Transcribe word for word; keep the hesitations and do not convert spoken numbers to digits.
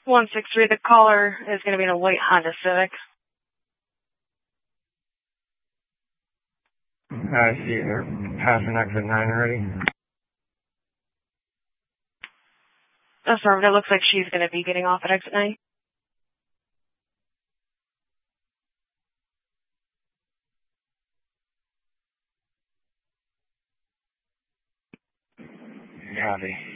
one six three, the caller is going to be in a white Honda Civic. I see. They're passing exit nine already. Affirmative. It looks like she's going to be getting off at exit nine. Copy.